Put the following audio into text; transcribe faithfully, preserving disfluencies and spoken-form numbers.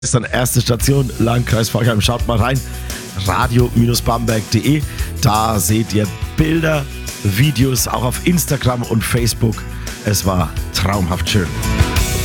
ist dann erste Station, Landkreis Forchheim. Schaut mal rein, radio Bamberg punkt de. Da seht ihr Bilder, Videos, auch auf Instagram und Facebook. Es war traumhaft schön.